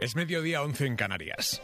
Es mediodía 11 en Canarias.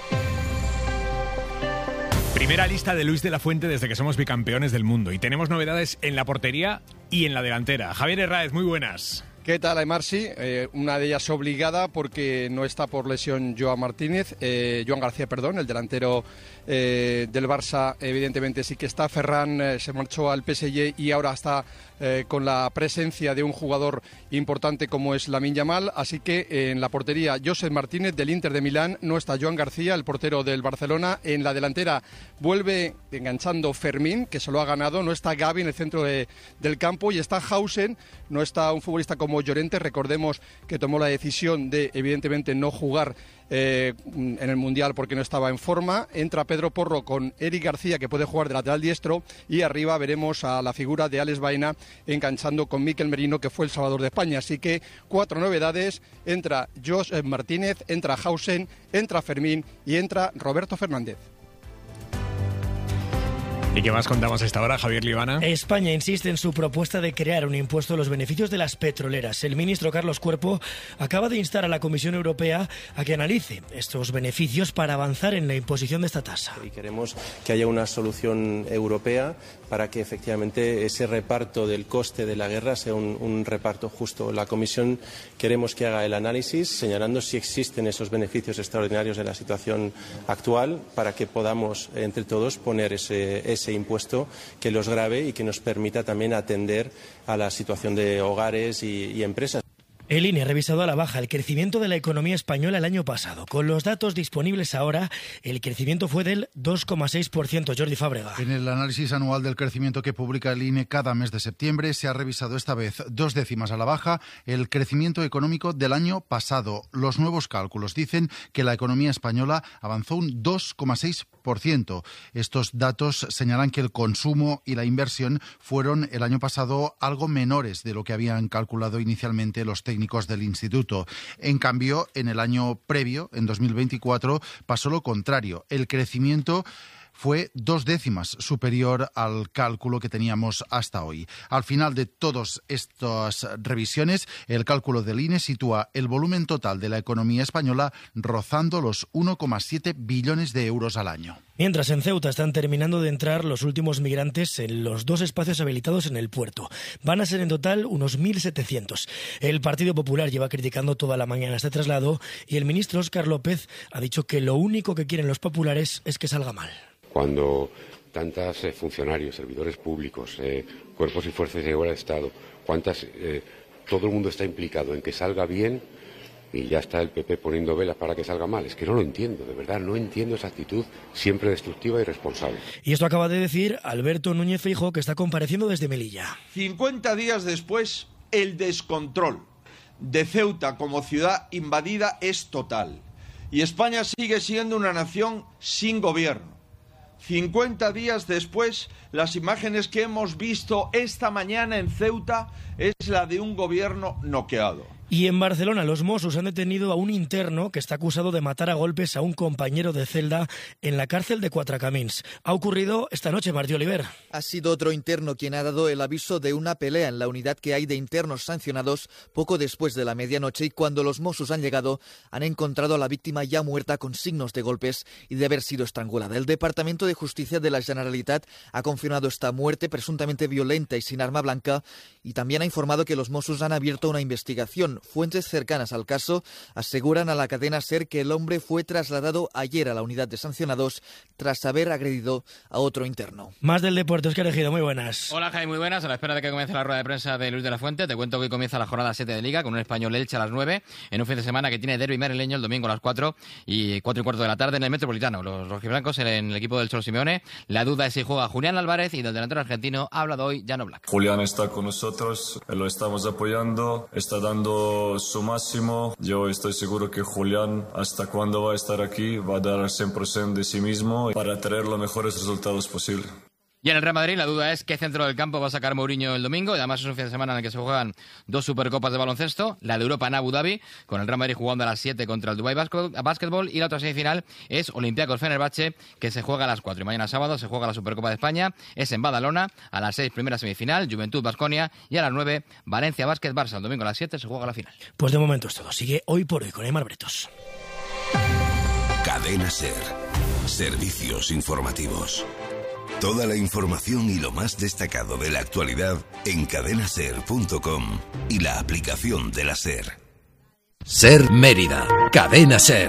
Primera lista de Luis de la Fuente desde que somos bicampeones del mundo. Y tenemos novedades en la portería y en la delantera. Javier Herráez, muy buenas. ¿Qué tal, Aymar? Sí, una de ellas obligada porque no está por lesión Joan García, el delantero del Barça, evidentemente sí que está. Ferran se marchó al PSG y ahora está con la presencia de un jugador importante como es Lamine Yamal, así que en la portería Josep Martínez del Inter de Milán, no está Joan García, el portero del Barcelona. En la delantera vuelve enganchando Fermín, que se lo ha ganado, no está Gavi en el centro del campo y está Hausen, no está un futbolista como Llorente, recordemos que tomó la decisión de evidentemente no jugar en el Mundial porque no estaba en forma. Entra Pedro Porro con Eric García, que puede jugar de lateral diestro, y arriba veremos a la figura de Alex Baena enganchando con Mikel Merino, que fue el salvador de España. Así que 4 novedades: entra Josep Martínez, entra Hausen, entra Fermín y entra Roberto Fernández. ¿Y qué más contamos a esta hora, Javier Libana? España insiste en su propuesta de crear un impuesto a los beneficios de las petroleras. El ministro Carlos Cuerpo acaba de instar a la Comisión Europea a que analice estos beneficios para avanzar en la imposición de esta tasa. Y queremos que haya una solución europea para que efectivamente ese reparto del coste de la guerra sea un reparto justo. La Comisión queremos que haga el análisis señalando si existen esos beneficios extraordinarios de la situación actual para que podamos entre todos poner ese impuesto que los grave y que nos permita también atender a la situación de hogares y empresas. El INE ha revisado a la baja el crecimiento de la economía española el año pasado. Con los datos disponibles ahora, el crecimiento fue del 2,6%. Jordi Fábrega. En el análisis anual del crecimiento que publica el INE cada mes de septiembre, se ha revisado esta vez 2 décimas a la baja el crecimiento económico del año pasado. Los nuevos cálculos dicen que la economía española avanzó un 2,6%. Estos datos señalan que el consumo y la inversión fueron el año pasado algo menores de lo que habían calculado inicialmente los técnicos del Instituto. En cambio, en el año previo, en 2024, pasó lo contrario. El crecimiento fue 2 décimas superior al cálculo que teníamos hasta hoy. Al final de todas estas revisiones, el cálculo del INE sitúa el volumen total de la economía española rozando los 1,7 billones de euros al año. Mientras en Ceuta están terminando de entrar los últimos migrantes en los 2 espacios habilitados en el puerto. Van a ser en total unos 1.700. El Partido Popular lleva criticando toda la mañana este traslado y el ministro Óscar López ha dicho que lo único que quieren los populares es que salga mal. Cuando tantos funcionarios, servidores públicos, cuerpos y fuerzas de seguridad de Estado, todo el mundo está implicado en que salga bien y ya está el PP poniendo velas para que salga mal. Es que no lo entiendo, de verdad, no entiendo esa actitud siempre destructiva y irresponsable. Y esto acaba de decir Alberto Núñez Feijóo, que está compareciendo desde Melilla. 50 días después, el descontrol de Ceuta como ciudad invadida es total. Y España sigue siendo una nación sin gobierno. 50 días después, las imágenes que hemos visto esta mañana en Ceuta es la de un gobierno noqueado. Y en Barcelona, los Mossos han detenido a un interno que está acusado de matar a golpes a un compañero de celda en la cárcel de Quatrecamins. Ha ocurrido esta noche, Martí Oliver. Ha sido otro interno quien ha dado el aviso de una pelea en la unidad que hay de internos sancionados poco después de la medianoche, y cuando los Mossos han llegado han encontrado a la víctima ya muerta con signos de golpes y de haber sido estrangulada. El Departamento de Justicia de la Generalitat ha confirmado esta muerte presuntamente violenta y sin arma blanca, y también ha informado que los Mossos han abierto una investigación. Fuentes cercanas al caso aseguran a la cadena SER que el hombre fue trasladado ayer a la unidad de sancionados tras haber agredido a otro interno. Más del deporte, Óscar Ejido, muy buenas. Hola, Jaime, muy buenas. A la espera de que comience la rueda de prensa de Luis de la Fuente, te cuento que hoy comienza la jornada 7 de Liga con un Español Elche a las 9, en un fin de semana que tiene derbi madrileño el domingo a las 4 y 4:15 de la tarde en el Metropolitano. Los rojiblancos en el equipo del Cholo Simeone. La duda es si juega Julián Álvarez, y del delantero argentino ha hablado hoy Llano Black. Julián está con nosotros, lo estamos apoyando, está dando su máximo. Yo estoy seguro que Julián, hasta cuando va a estar aquí, va a dar 100% de sí mismo para traer los mejores resultados posibles. Y en el Real Madrid la duda es qué centro del campo va a sacar Mourinho el domingo, y además es un fin de semana en el que se juegan 2 supercopas de baloncesto, la de Europa en Abu Dhabi, con el Real Madrid jugando a las 7 contra el Dubai Basketball, y la otra semifinal es Olympiacos Fenerbahce, que se juega a las 4. Y mañana sábado se juega la Supercopa de España, es en Badalona, a las 6 primera semifinal, Juventud Baskonia, y a las 9 Valencia Basket Barça. El domingo a las 7 se juega la final. Pues de momento es todo. Sigue Hoy por Hoy con Aymar Bretos. Cadena SER. Servicios informativos. Toda la información y lo más destacado de la actualidad en cadenaser.com y la aplicación de la SER. SER Mérida. Cadena SER.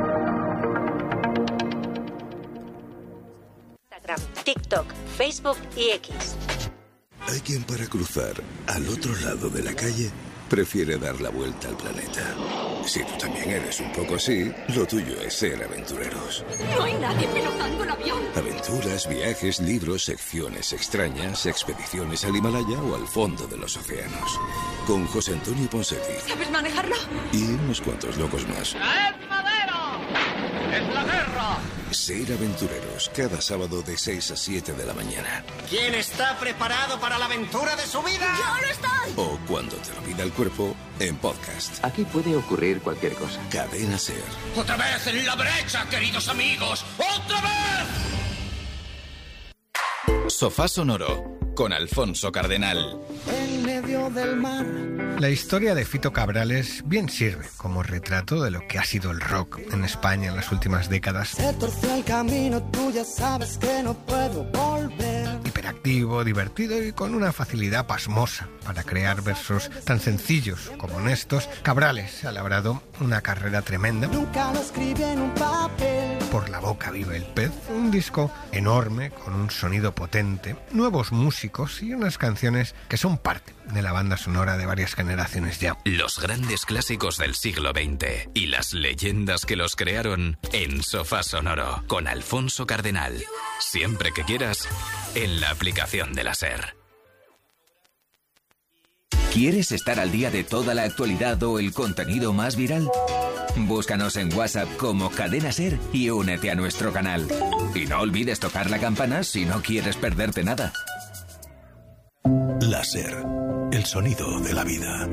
Instagram, TikTok, Facebook y X. Hay quien para cruzar al otro lado de la calle prefiere dar la vuelta al planeta. Si tú también eres un poco así, lo tuyo es ser aventureros. No hay nadie pilotando el avión. Aventuras, viajes, libros, secciones extrañas, expediciones al Himalaya o al fondo de los océanos. Con José Antonio Ponseti. ¿Sabes manejarlo? Y unos cuantos locos más. ¡Es madera! ¡Es la guerra! Ser aventureros, cada sábado de 6 a 7 de la mañana. ¿Quién está preparado para la aventura de su vida? ¡Yo lo estoy! O cuando te olvida el cuerpo, en podcast. Aquí puede ocurrir cualquier cosa. Cadena SER. ¡Otra vez en la brecha, queridos amigos! ¡Otra vez! Sofá Sonoro, con Alfonso Cardenal. En medio del mar. La historia de Fito Cabrales bien sirve como retrato de lo que ha sido el rock en España en las últimas décadas. Se torció el camino, tú ya sabes que no puedo volver. Hiperactivo, divertido y con una facilidad pasmosa para crear versos tan sencillos como honestos, Cabrales ha labrado una carrera tremenda. Nunca lo escribí en un papel. Por la boca vive el pez, un disco enorme con un sonido potente, nuevos músicos y unas canciones que son parte de la banda sonora de varias generaciones ya. Los grandes clásicos del siglo XX y las leyendas que los crearon en Sofá Sonoro con Alfonso Cardenal. Siempre que quieras, en la aplicación de la SER. ¿Quieres estar al día de toda la actualidad o el contenido más viral? Búscanos en WhatsApp como Cadena SER y únete a nuestro canal. Y no olvides tocar la campana si no quieres perderte nada. La SER, el sonido de la vida.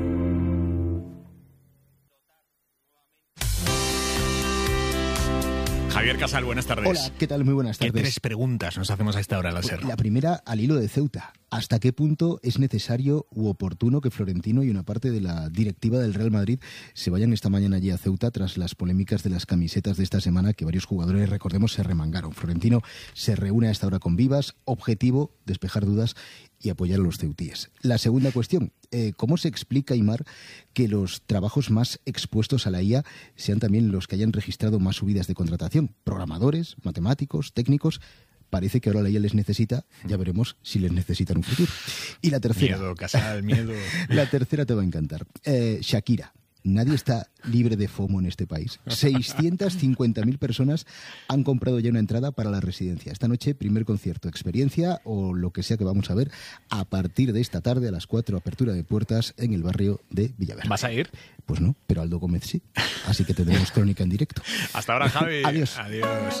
Javier Casal, buenas tardes. Hola, ¿qué tal? Muy buenas tardes. ¿Qué 3 preguntas nos hacemos a esta hora, la SER? La primera, al hilo de Ceuta. ¿Hasta qué punto es necesario u oportuno que Florentino y una parte de la directiva del Real Madrid se vayan esta mañana allí a Ceuta tras las polémicas de las camisetas de esta semana que varios jugadores, recordemos, se remangaron? Florentino se reúne a esta hora con Vivas, objetivo, despejar dudas y apoyar a los ceutíes. La segunda cuestión, ¿cómo se explica, Aimar, que los trabajos más expuestos a la IA sean también los que hayan registrado más subidas de contratación? Programadores, matemáticos, técnicos. Parece que ahora la IA les necesita, ya veremos si les necesita en un futuro. Y la tercera... Miedo, Casal, miedo. La tercera te va a encantar. Shakira. Nadie está libre de FOMO en este país. 650.000 personas han comprado ya una entrada para la residencia. Esta noche, primer concierto, experiencia o lo que sea que vamos a ver a partir de esta tarde a las 4, apertura de puertas en el barrio de Villaverde. ¿Vas a ir? Pues no, pero Aldo Gómez sí. Así que tendremos crónica en directo. Hasta ahora, Javi. Adiós. Adiós.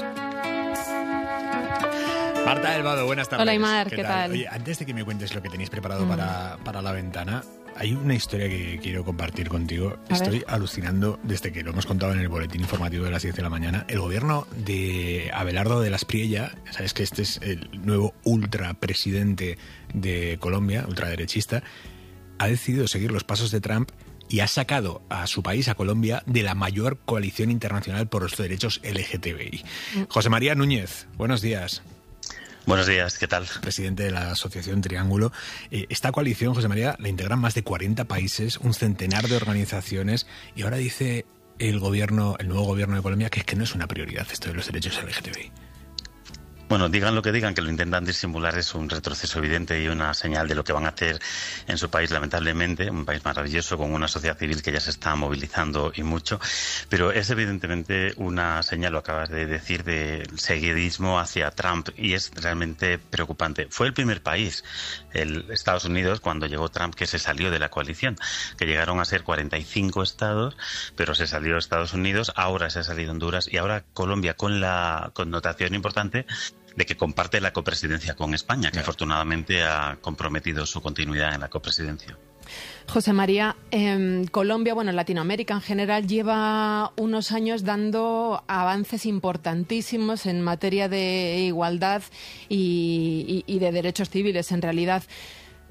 Marta Delvado, buenas tardes. Hola, Aimar, ¿qué tal? Oye, antes de que me cuentes lo que tenéis preparado para la ventana, hay una historia que quiero compartir contigo. Estoy alucinando desde que lo hemos contado en el boletín informativo de las 10 de la mañana. El gobierno de Abelardo de la Espriella, sabes que este es el nuevo ultrapresidente de Colombia, ultraderechista, ha decidido seguir los pasos de Trump y ha sacado a su país, a Colombia, de la mayor coalición internacional por los derechos LGTBI. José María Núñez, buenos días. Buenos días, ¿qué tal? Presidente de la Asociación Triángulo. Esta coalición, José María, la integran más de 40 países, un centenar de organizaciones, y ahora dice el nuevo gobierno de Colombia, que es que no es una prioridad esto de los derechos LGTBI. Bueno, digan lo que digan, que lo intentan disimular, es un retroceso evidente y una señal de lo que van a hacer en su país, lamentablemente, un país maravilloso con una sociedad civil que ya se está movilizando y mucho, pero es evidentemente una señal, lo acabas de decir, de seguidismo hacia Trump y es realmente preocupante. Fue el primer país, Estados Unidos, cuando llegó Trump, que se salió de la coalición, que llegaron a ser 45 estados, pero se salió Estados Unidos, ahora se ha salido Honduras y ahora Colombia, con la connotación importante de que comparte la copresidencia con España, que afortunadamente ha comprometido su continuidad en la copresidencia. José María, Colombia, bueno, Latinoamérica en general, lleva unos años dando avances importantísimos en materia de igualdad y de derechos civiles, en realidad.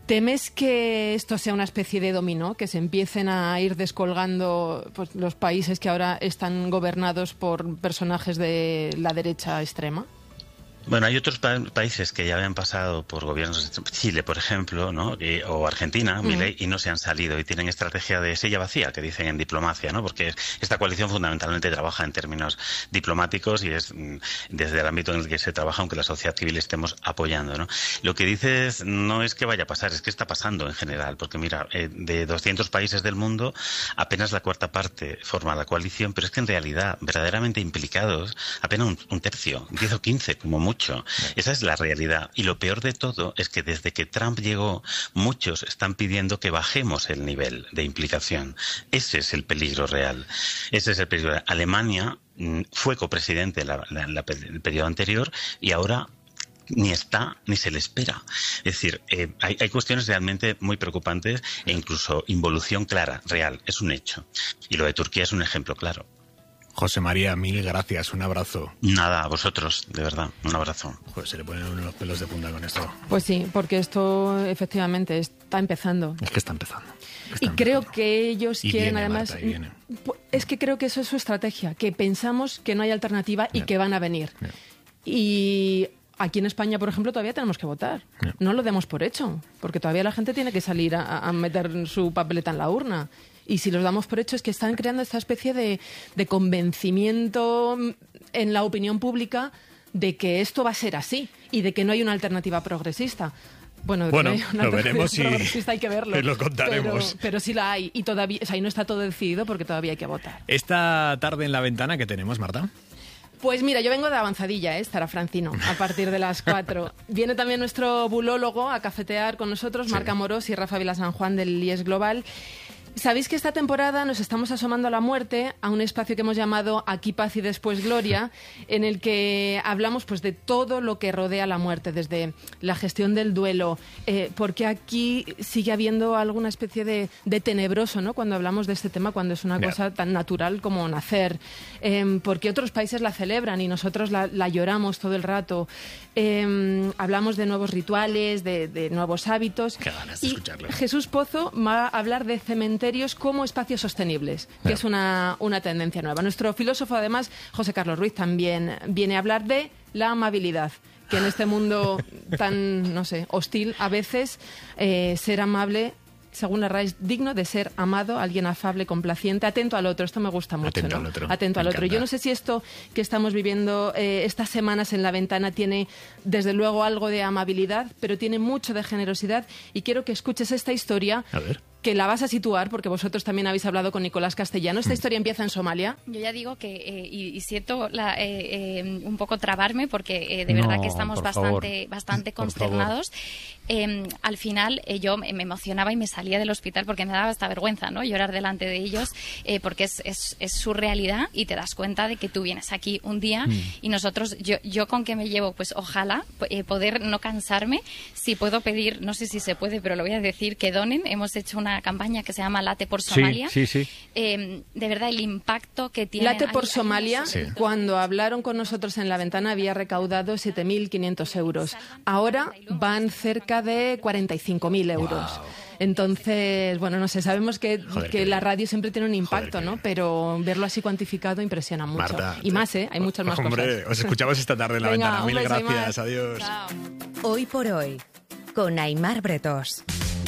¿Temes que esto sea una especie de dominó, que se empiecen a ir descolgando pues, los países que ahora están gobernados por personajes de la derecha extrema? Bueno, hay otros países que ya habían pasado por gobiernos, Chile, por ejemplo, ¿no? O Argentina, Milei, y no se han salido y tienen estrategia de silla vacía, que dicen en diplomacia, ¿no? Porque esta coalición fundamentalmente trabaja en términos diplomáticos y es desde el ámbito en el que se trabaja, aunque la sociedad civil estemos apoyando, ¿no? Lo que dices no es que vaya a pasar, es que está pasando en general, porque mira, de 200 países del mundo, apenas la cuarta parte forma la coalición, pero es que en realidad, verdaderamente implicados, apenas un tercio, 10 o 15, como mucho. Esa es la realidad. Y lo peor de todo es que desde que Trump llegó, muchos están pidiendo que bajemos el nivel de implicación. Ese es el peligro real. Ese es el peligro real. Alemania fue copresidente el periodo anterior y ahora ni está ni se le espera. Es decir, hay cuestiones realmente muy preocupantes e incluso involución clara, real. Es un hecho. Y lo de Turquía es un ejemplo claro. José María, mil gracias, un abrazo. Nada, a vosotros, de verdad, un abrazo. Joder, se le ponen uno los pelos de punta con esto. Pues sí, porque esto efectivamente está empezando. Es que está empezando. Y creo que ellos y quieren viene, además... Marta, y viene. Es que creo que eso es su estrategia, que pensamos que no hay alternativa y que van a venir. Y... Aquí en España, por ejemplo, todavía tenemos que votar. No lo demos por hecho, porque todavía la gente tiene que salir a meter su papeleta en la urna. Y si los damos por hecho es que están creando esta especie de convencimiento en la opinión pública de que esto va a ser así y de que no hay una alternativa progresista. Bueno, lo veremos y hay que verlo. Lo contaremos. Pero sí la hay y todavía, o sea, y no está todo decidido porque todavía hay que votar. Esta tarde en La Ventana, ¿qué tenemos, Marta? Pues mira, yo vengo de avanzadilla, estará Francino, a partir de las 4. Viene también nuestro bulólogo a cafetear con nosotros, Marc Amorós y Rafa Vila San Juan del IES Global. Sabéis que esta temporada nos estamos asomando a la muerte, a un espacio que hemos llamado Aquí paz y después gloria, en el que hablamos pues de todo lo que rodea la muerte, desde la gestión del duelo, porque aquí sigue habiendo alguna especie de tenebroso, ¿no? Cuando hablamos de este tema, cuando es una cosa tan natural como nacer, porque otros países la celebran y nosotros la lloramos todo el rato. Hablamos de nuevos rituales, de nuevos hábitos. Qué ganas de escucharlo. Jesús Pozo va a hablar de cementerios como espacios sostenibles, que es una tendencia nueva. Nuestro filósofo, además, José Carlos Ruiz, también viene a hablar de la amabilidad, que en este mundo tan, no sé, hostil, a veces ser amable, según la RAE, es digno de ser amado, alguien afable, complaciente, atento al otro. Esto me gusta mucho, atento ¿no? Al otro. Atento al otro. Yo no sé si esto que estamos viviendo estas semanas en La Ventana tiene, desde luego, algo de amabilidad, pero tiene mucho de generosidad, y quiero que escuches esta historia. A ver. Que la vas a situar, porque vosotros también habéis hablado con Nicolás Castellano. Esta historia empieza en Somalia. Yo ya digo que, y siento un poco trabarme, porque de verdad que estamos bastante consternados. Al final yo me emocionaba y me salía del hospital porque me daba hasta vergüenza, ¿no? Llorar delante de ellos, porque es su realidad, y te das cuenta de que tú vienes aquí un día y nosotros, yo con qué me llevo, pues ojalá poder no cansarme. Si puedo pedir, no sé si se puede, pero lo voy a decir, que donen. Hemos hecho una campaña que se llama Late por Somalia. Sí. De verdad, el impacto que tiene. Late por Somalia, cuando hablaron con nosotros en La Ventana, había recaudado 7.500 euros. Ahora van cerca de 45.000 euros. Wow. Entonces, bueno, no sé, sabemos que la radio siempre tiene un impacto, ¿no? Pero verlo así cuantificado impresiona mucho. Marta, y más, hay muchas más cosas. Os escuchamos esta tarde en La Ventana. Mil gracias, adiós. Chao. Hoy por hoy, con Aimar Bretós.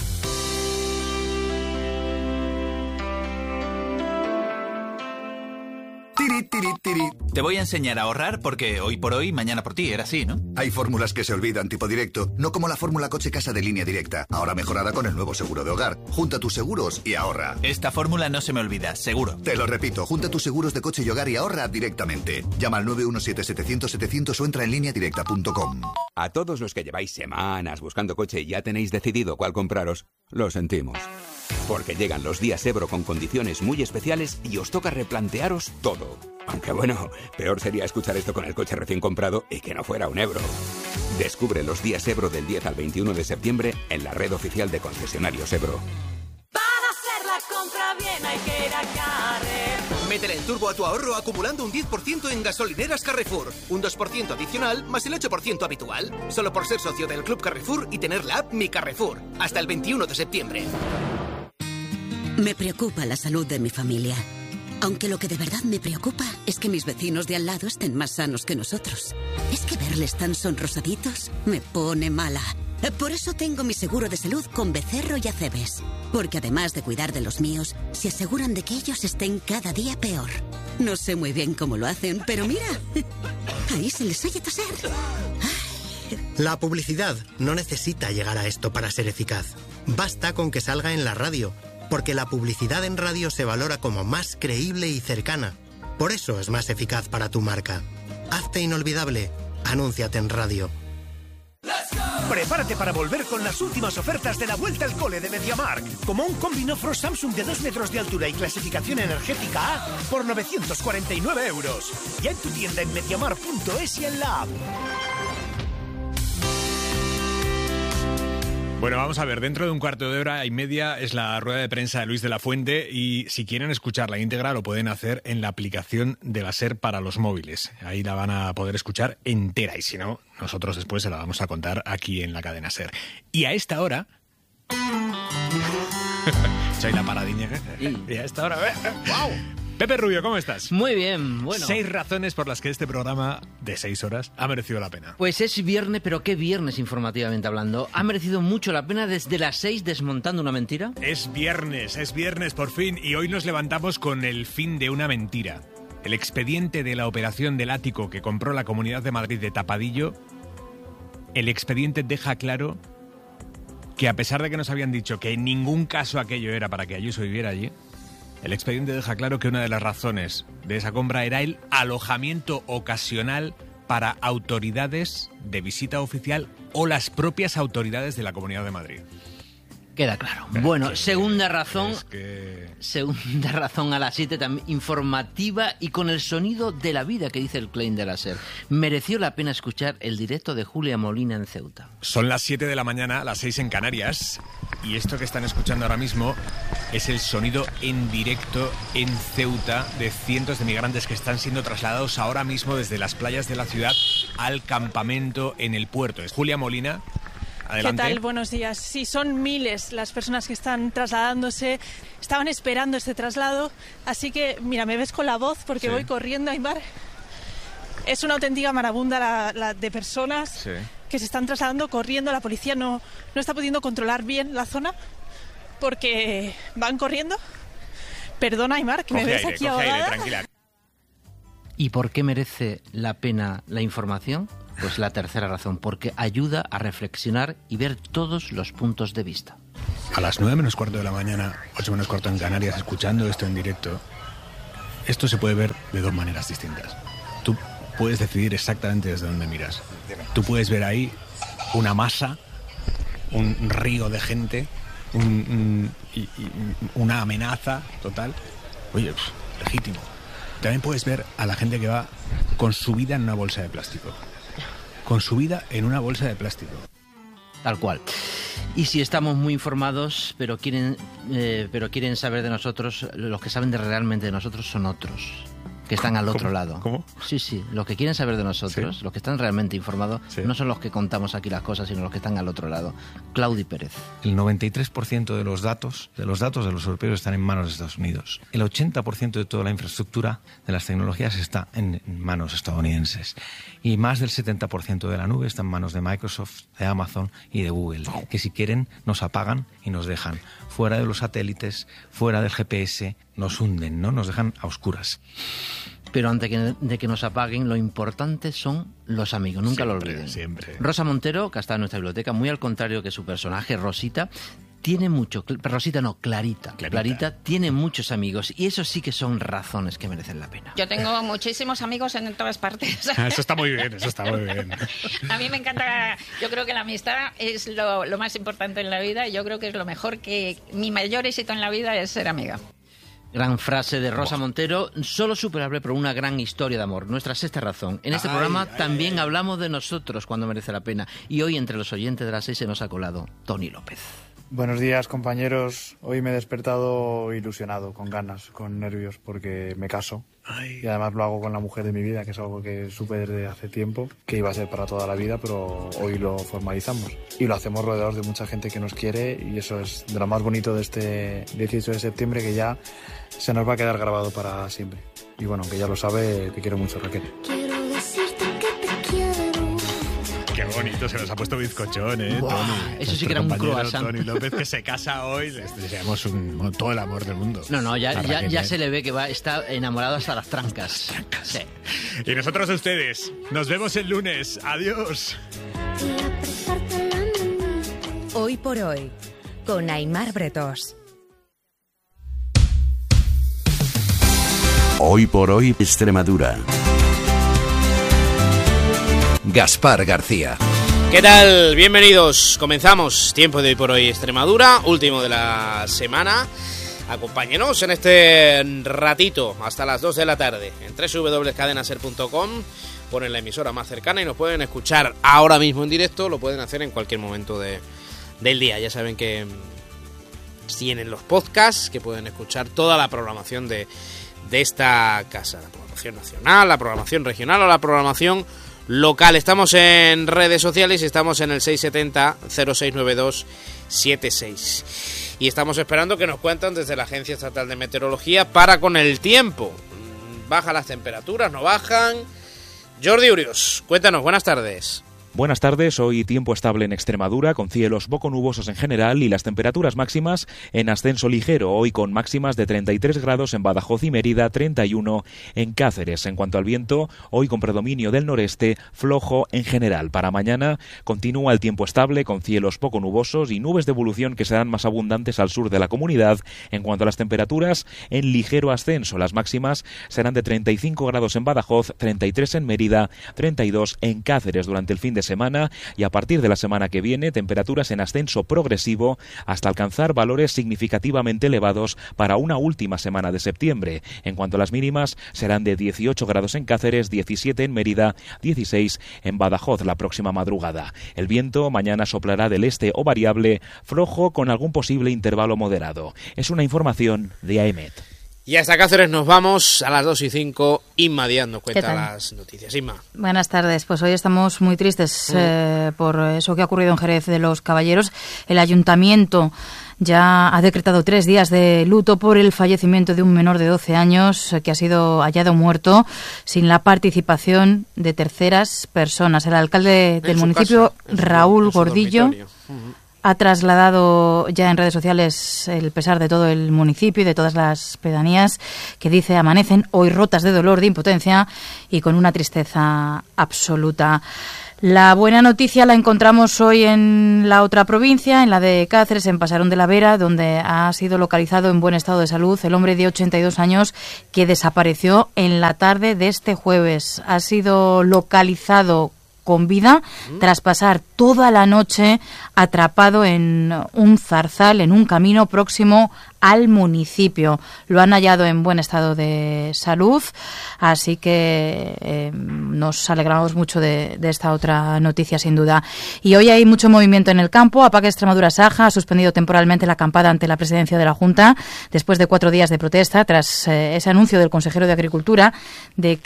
Te voy a enseñar a ahorrar porque hoy por hoy, mañana por ti, era así, ¿no? Hay fórmulas que se olvidan, tipo directo, no como la fórmula coche-casa de Línea Directa, ahora mejorada con el nuevo seguro de hogar. Junta tus seguros y ahorra. Esta fórmula no se me olvida, seguro. Te lo repito, junta tus seguros de coche y hogar y ahorra directamente. Llama al 917-700-700 o entra en lineadirecta.com. A todos los que lleváis semanas buscando coche y ya tenéis decidido cuál compraros, lo sentimos. Porque llegan los días Ebro con condiciones muy especiales y os toca replantearos todo. Aunque bueno, peor sería escuchar esto con el coche recién comprado y que no fuera un Ebro. Descubre los días Ebro del 10 al 21 de septiembre en la red oficial de concesionarios Ebro. Para hacer la compra bien hay que ir a Carrefour. Métele el turbo a tu ahorro acumulando un 10% en gasolineras Carrefour. Un 2% adicional más el 8% habitual. Solo por ser socio del Club Carrefour y tener la app Mi Carrefour. Hasta el 21 de septiembre. Me preocupa la salud de mi familia. Aunque lo que de verdad me preocupa es que mis vecinos de al lado estén más sanos que nosotros. Es que verles tan sonrosaditos me pone mala. Por eso tengo mi seguro de salud con Becerro y Acebes. Porque además de cuidar de los míos, se aseguran de que ellos estén cada día peor. No sé muy bien cómo lo hacen, pero mira, ahí se les oye toser. La publicidad no necesita llegar a esto para ser eficaz. Basta con que salga en la radio. Porque la publicidad en radio se valora como más creíble y cercana. Por eso es más eficaz para tu marca. Hazte inolvidable. Anúnciate en radio. Prepárate para volver con las últimas ofertas de la vuelta al cole de MediaMarkt. Como un combi no frost Samsung de 2 metros de altura y clasificación energética A por 949 €. Ya en tu tienda en MediaMarkt.es y en la app. Bueno, vamos a ver, dentro de un cuarto de hora y media es la rueda de prensa de Luis de la Fuente y si quieren escuchar la íntegra lo pueden hacer en la aplicación de la SER para los móviles. Ahí la van a poder escuchar entera y si no, nosotros después se la vamos a contar aquí en la cadena SER. Y a esta hora... Soy la paradiña. Y a esta hora... ¡Wow! Pepe Rubio, ¿cómo estás? Muy bien, bueno. 6 razones por las que este programa de 6 horas ha merecido la pena. Pues es viernes, pero qué viernes informativamente hablando. Ha merecido mucho la pena desde las 6 desmontando una mentira. Es viernes por fin, y hoy nos levantamos con el fin de una mentira. El expediente de la operación del ático que compró la Comunidad de Madrid de Tapadillo, el expediente deja claro que a pesar de que nos habían dicho que en ningún caso aquello era para que Ayuso viviera allí, el expediente deja claro que una de las razones de esa compra era el alojamiento ocasional para autoridades de visita oficial o las propias autoridades de la Comunidad de Madrid. Queda claro. Bueno, segunda razón a las 7, también informativa y con el sonido de la vida que dice el claim de la SER. Mereció la pena escuchar el directo de Julia Molina en Ceuta. Son las 7 de la mañana, las 6 en Canarias, y esto que están escuchando ahora mismo es el sonido en directo en Ceuta de cientos de migrantes que están siendo trasladados ahora mismo desde las playas de la ciudad al campamento en el puerto. Es Julia Molina. Adelante. ¿Qué tal? Buenos días. Sí, son miles las personas que están trasladándose, estaban esperando este traslado, así que, mira, me ves con la voz porque voy corriendo, Aimar. Es una auténtica marabunda la de personas que se están trasladando corriendo. La policía no está pudiendo controlar bien la zona porque van corriendo. Perdona, Aimar, que me ves aquí ahogada. Tranquila. ¿Y por qué merece la pena la información? Pues la tercera razón, porque ayuda a reflexionar y ver todos los puntos de vista. A las 9 menos cuarto de la mañana, 8 menos cuarto en Canarias, escuchando esto en directo, esto se puede ver de 2 maneras distintas. Tú puedes decidir exactamente desde dónde miras. Tú puedes ver ahí una masa, un río de gente, una amenaza total. Oye, legítimo. También puedes ver a la gente que va con su vida en una bolsa de plástico. Con su vida en una bolsa de plástico. Tal cual. Y si estamos muy informados, pero quieren saber de nosotros, los que saben realmente de nosotros son otros, que están al otro lado. ¿Cómo? Sí, los que quieren saber de nosotros, los que están realmente informados, no son los que contamos aquí las cosas, sino los que están al otro lado. Claudi Pérez. El 93% de los datos de los europeos están en manos de Estados Unidos. El 80% de toda la infraestructura de las tecnologías está en manos estadounidenses. Y más del 70% de la nube está en manos de Microsoft, de Amazon y de Google, que si quieren nos apagan y nos dejan fuera de los satélites, fuera del GPS, nos hunden, ¿no? Nos dejan a oscuras. Pero antes de que nos apaguen, lo importante son los amigos, nunca lo olviden. Siempre. Rosa Montero, que está en nuestra biblioteca, muy al contrario que su personaje, Rosita, tiene mucho... Rosita no, Clarita. Clarita tiene muchos amigos y eso sí que son razones que merecen la pena. Yo tengo muchísimos amigos en todas partes. Eso está muy bien, A mí me encanta, yo creo que la amistad es lo más importante en la vida y yo creo que es lo mejor mi mayor éxito en la vida es ser amiga. Gran frase de Rosa Montero, solo superable por una gran historia de amor. Nuestra sexta razón. En este programa también hablamos de nosotros cuando merece la pena. Y hoy entre los oyentes de las 6 se nos ha colado Tony López. Buenos días, compañeros. Hoy me he despertado ilusionado, con ganas, con nervios, porque me caso. Y además lo hago con la mujer de mi vida, que es algo que supe desde hace tiempo, que iba a ser para toda la vida, pero hoy lo formalizamos. Y lo hacemos rodeados de mucha gente que nos quiere, y eso es de lo más bonito de este 18 de septiembre, que ya se nos va a quedar grabado para siempre. Y bueno, aunque ya lo sabe, te quiero mucho, Raquel. Qué bonito, se nos ha puesto bizcochón, Buah, Tony. eso sí que era un croissant. Tony López, que se casa hoy, les deseamos todo el amor del mundo. No, ya se le ve que está enamorado hasta las trancas. Sí. Y nosotros a ustedes. Nos vemos el lunes. Adiós. Hoy por hoy, con Aimar Bretós. Hoy por hoy, Extremadura. Gaspar García. ¿Qué tal? Bienvenidos. Comenzamos Tiempo de Hoy por Hoy Extremadura, último de la semana. Acompáñenos en este ratito hasta las 2 de la tarde en www.cadenaser.com. Ponen la emisora más cercana y nos pueden escuchar ahora mismo en directo. Lo pueden hacer en cualquier momento del día. Ya saben que tienen los podcasts, que pueden escuchar toda la programación de esta casa. La programación nacional, la programación regional o la programación local. Estamos en redes sociales y estamos en el 670-069276. Y estamos esperando que nos cuenten desde la Agencia Estatal de Meteorología para con el tiempo. ¿Bajan las temperaturas? ¿No bajan? Jordi Urios, cuéntanos, buenas tardes. Buenas tardes, hoy tiempo estable en Extremadura, con cielos poco nubosos en general y las temperaturas máximas en ascenso ligero, hoy con máximas de 33 grados en Badajoz y Mérida, 31 en Cáceres. En cuanto al viento, hoy con predominio del noreste, flojo en general. Para mañana continúa el tiempo estable, con cielos poco nubosos y nubes de evolución que serán más abundantes al sur de la comunidad. En cuanto a las temperaturas, en ligero ascenso, las máximas serán de 35 grados en Badajoz, 33 en Mérida, 32 en Cáceres durante el fin de semana, y a partir de la semana que viene temperaturas en ascenso progresivo hasta alcanzar valores significativamente elevados para una última semana de septiembre. En cuanto a las mínimas, serán de 18 grados en Cáceres, 17 en Mérida, 16 en Badajoz la próxima madrugada. El viento mañana soplará del este o variable, flojo con algún posible intervalo moderado. Es una información de AEMET. Y hasta Cáceres nos vamos a las 2:05. Inma Díaz nos cuenta las noticias. Inma. Buenas tardes. Pues hoy estamos muy tristes por eso que ha ocurrido en Jerez de los Caballeros. El ayuntamiento ya ha decretado 3 días de luto por el fallecimiento de un menor de 12 años que ha sido hallado muerto sin la participación de terceras personas. El alcalde del municipio, Raúl Gordillo, ha trasladado ya en redes sociales el pesar de todo el municipio y de todas las pedanías, que dice amanecen hoy rotas de dolor, de impotencia y con una tristeza absoluta. La buena noticia la encontramos hoy en la otra provincia, en la de Cáceres, en Pasarón de la Vera, donde ha sido localizado en buen estado de salud el hombre de 82 años que desapareció en la tarde de este jueves. Ha sido localizado con vida tras pasar toda la noche atrapado en un zarzal, en un camino próximo al municipio. Lo han hallado en buen estado de salud, así que nos alegramos mucho de esta otra noticia, sin duda. Y hoy hay mucho movimiento en el campo. APAC Extremadura Saja ha suspendido temporalmente la acampada ante la presidencia de la Junta después de 4 días de protesta tras ese anuncio del consejero de Agricultura de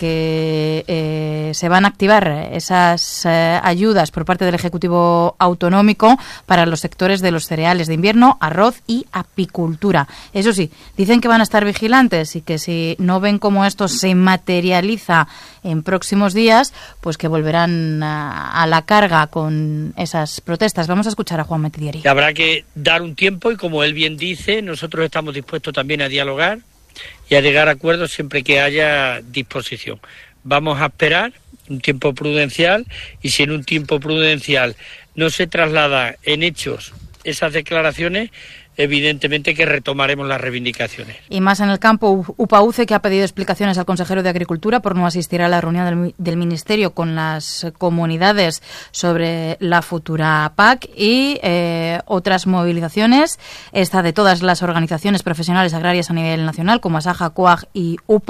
que se van a activar esas ayudas por parte del Ejecutivo Autonómico para los sectores de los cereales de invierno, arroz y apicultura. Eso sí, dicen que van a estar vigilantes y que si no ven cómo esto se materializa en próximos días, pues que volverán a la carga con esas protestas. Vamos a escuchar a Juan Metidieri. Habrá que dar un tiempo y, como él bien dice, nosotros estamos dispuestos también a dialogar y a llegar a acuerdos siempre que haya disposición. Vamos a esperar un tiempo prudencial, y si en un tiempo prudencial no se traslada en hechos esas declaraciones, evidentemente que retomaremos las reivindicaciones. Y más en el campo, UPAUCE, que ha pedido explicaciones al consejero de Agricultura por no asistir a la reunión del Ministerio con las comunidades sobre la futura PAC, y otras movilizaciones, esta de todas las organizaciones profesionales agrarias a nivel nacional, como ASAJA, COAG y UPA,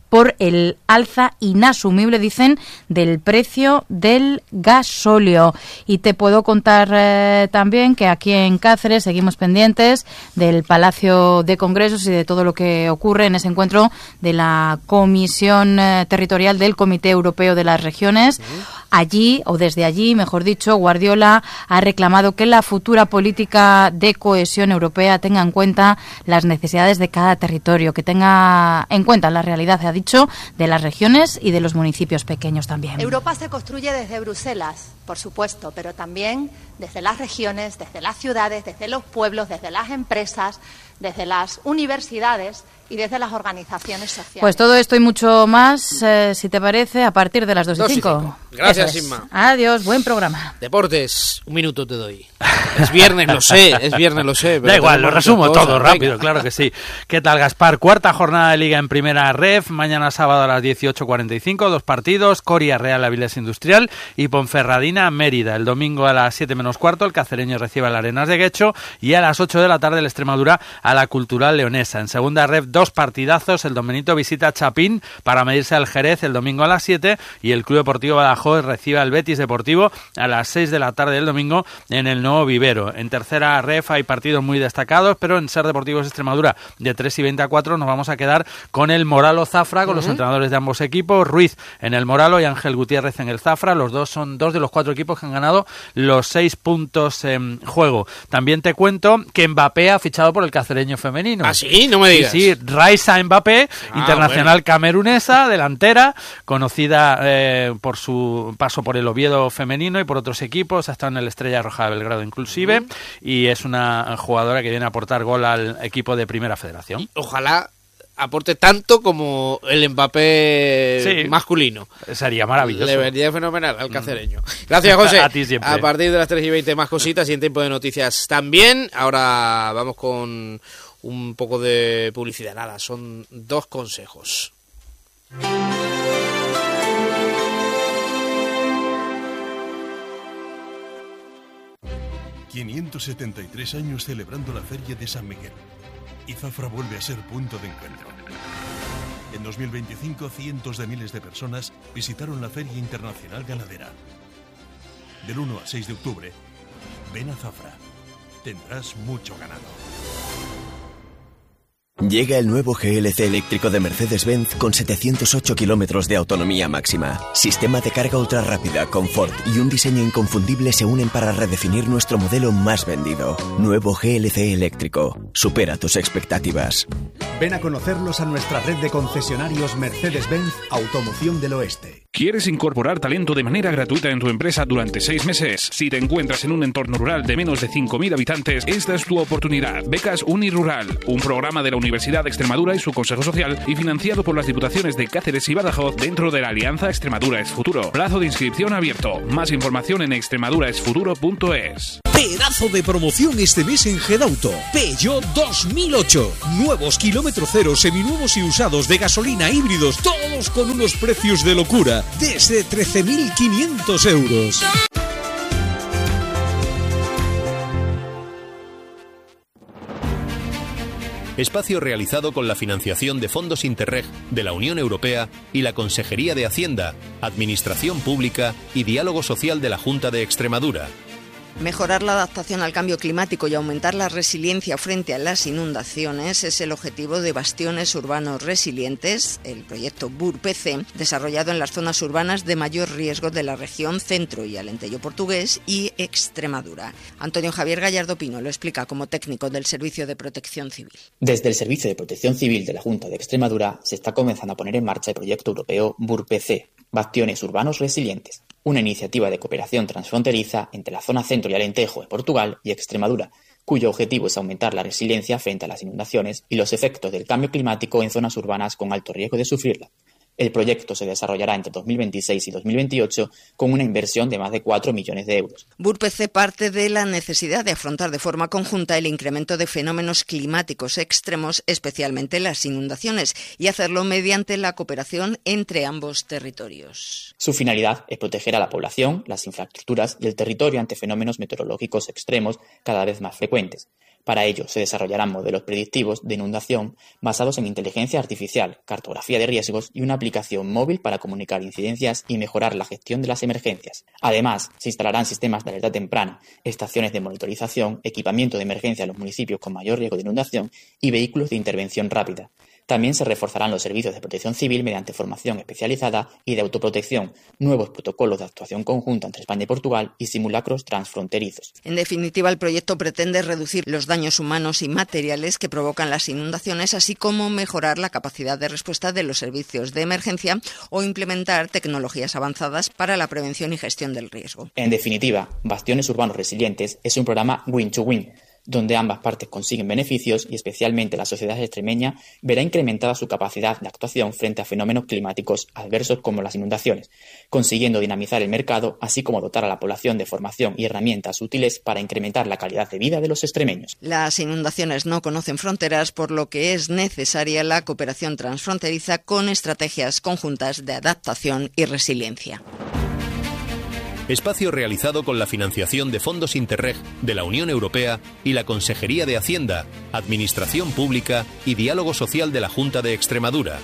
por el alza inasumible, dicen, del precio del gasóleo. Y te puedo contar también que aquí en Cáceres seguimos pendientes del Palacio de Congresos y de todo lo que ocurre en ese encuentro de la Comisión Territorial del Comité Europeo de las Regiones. Allí, o desde allí, mejor dicho, Guardiola ha reclamado que la futura política de cohesión europea tenga en cuenta las necesidades de cada territorio, que tenga en cuenta la realidad, ha dicho, de las regiones y de los municipios pequeños también. Europa se construye desde Bruselas, por supuesto, pero también desde las regiones, desde las ciudades, desde los pueblos, desde las empresas, desde las universidades y desde las organizaciones sociales. Pues todo esto y mucho más, si te parece, a partir de las 2:05. Gracias, Inma. Adiós, buen programa. Deportes, 1 minuto te doy. Es viernes, lo sé. Pero da igual, lo resumo todo rápido, claro que sí. ¿Qué tal, Gaspar? Cuarta jornada de Liga en Primera Ref, mañana sábado a las 18:45, 2 partidos, Coria Real Avilés Industrial y Ponferradina Mérida. El domingo a las 7:15 el Cacereño recibe al Arenas de Guecho y a las 8 de la tarde el Extremadura a la Cultural Leonesa. En Segunda Ref, 2 partidazos, el Don Benito visita a Chapín para medirse al Jerez el domingo a las 7 y el Club Deportivo Badajoz recibe al Betis Deportivo a las 6 de la tarde del domingo en el Nuevo Vivero. En Tercera Ref hay partidos muy destacados, pero en Ser Deportivos Extremadura de 3:20 a 4 nos vamos a quedar con el Moralo Zafra, con los entrenadores de ambos equipos, Ruiz en el Moralo y Ángel Gutiérrez en el Zafra. Los dos son 2 de los 4 equipos que han ganado los 6 puntos en juego. También te cuento que Mbappé ha fichado por el Cacereño femenino. ¿Ah, sí? No me digas. Sí, Raisa Mbappé, internacional camerunesa, delantera, conocida por su paso por el Oviedo femenino y por otros equipos, ha estado en el Estrella Roja de Belgrado inclusive, y es una jugadora que viene a aportar gol al equipo de Primera Federación. Ojalá aporte tanto como el Mbappé masculino. Sería maravilloso. Le vendría fenomenal al cacereño. Gracias, José. A ti siempre. A partir de las 3:20 más cositas y en tiempo de noticias también. Ahora vamos con un poco de publicidad. Nada, son 2 consejos. 573 años celebrando la Feria de San Miguel. Y Zafra vuelve a ser punto de encuentro. En 2025, cientos de miles de personas visitaron la Feria Internacional Ganadera. Del 1 al 6 de octubre, ven a Zafra. Tendrás mucho ganado. Llega el nuevo GLC eléctrico de Mercedes-Benz con 708 kilómetros de autonomía máxima. Sistema de carga ultra rápida, confort y un diseño inconfundible se unen para redefinir nuestro modelo más vendido. Nuevo GLC eléctrico. Supera tus expectativas. Ven a conocerlos a nuestra red de concesionarios Mercedes-Benz Automoción del Oeste. ¿Quieres incorporar talento de manera gratuita en tu empresa durante 6 meses? Si te encuentras en un entorno rural de menos de 5.000 habitantes, esta es tu oportunidad. Becas Unirural, un programa de la Universidad de Extremadura y su Consejo Social y financiado por las Diputaciones de Cáceres y Badajoz dentro de la Alianza Extremadura es Futuro. Plazo de inscripción abierto. Más información en extremaduraesfuturo.es. Pedazo de promoción este mes en Gedauto. Peugeot 2008. Nuevos kilómetro cero, seminuevos y usados de gasolina híbridos, todos con unos precios de locura, desde 13.500 euros. Espacio realizado con la financiación de fondos Interreg de la Unión Europea y la Consejería de Hacienda, Administración Pública y Diálogo Social de la Junta de Extremadura. Mejorar la adaptación al cambio climático y aumentar la resiliencia frente a las inundaciones es el objetivo de Bastiones Urbanos Resilientes, el proyecto BURPC, desarrollado en las zonas urbanas de mayor riesgo de la región Centro y Alentejo Portugués y Extremadura. Antonio Javier Gallardo Pino lo explica como técnico del Servicio de Protección Civil. Desde el Servicio de Protección Civil de la Junta de Extremadura se está comenzando a poner en marcha el proyecto europeo BURPC, Bastiones Urbanos Resilientes, una iniciativa de cooperación transfronteriza entre la zona Centro y Alentejo de Portugal y Extremadura, cuyo objetivo es aumentar la resiliencia frente a las inundaciones y los efectos del cambio climático en zonas urbanas con alto riesgo de sufrirla. El proyecto se desarrollará entre 2026 y 2028 con una inversión de más de 4 millones de euros. BURPC parte de la necesidad de afrontar de forma conjunta el incremento de fenómenos climáticos extremos, especialmente las inundaciones, y hacerlo mediante la cooperación entre ambos territorios. Su finalidad es proteger a la población, las infraestructuras y el territorio ante fenómenos meteorológicos extremos cada vez más frecuentes. Para ello, se desarrollarán modelos predictivos de inundación basados en inteligencia artificial, cartografía de riesgos y una aplicación móvil para comunicar incidencias y mejorar la gestión de las emergencias. Además, se instalarán sistemas de alerta temprana, estaciones de monitorización, equipamiento de emergencia en los municipios con mayor riesgo de inundación y vehículos de intervención rápida. También se reforzarán los servicios de protección civil mediante formación especializada y de autoprotección, nuevos protocolos de actuación conjunta entre España y Portugal y simulacros transfronterizos. En definitiva, el proyecto pretende reducir los daños humanos y materiales que provocan las inundaciones, así como mejorar la capacidad de respuesta de los servicios de emergencia o implementar tecnologías avanzadas para la prevención y gestión del riesgo. En definitiva, Bastiones Urbanos Resilientes es un programa win-to-win, donde ambas partes consiguen beneficios y especialmente la sociedad extremeña verá incrementada su capacidad de actuación frente a fenómenos climáticos adversos como las inundaciones, consiguiendo dinamizar el mercado, así como dotar a la población de formación y herramientas útiles para incrementar la calidad de vida de los extremeños. Las inundaciones no conocen fronteras, por lo que es necesaria la cooperación transfronteriza con estrategias conjuntas de adaptación y resiliencia. Espacio realizado con la financiación de fondos Interreg de la Unión Europea y la Consejería de Hacienda, Administración Pública y Diálogo Social de la Junta de Extremadura.